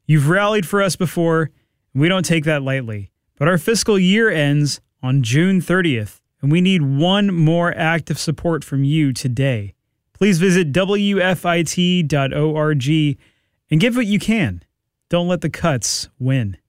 You've rallied for us before, and we don't take that lightly. But our fiscal year ends on June 30th, and we need one more act of support from you today. Please visit WFIT.org and give what you can. Don't let the cuts win.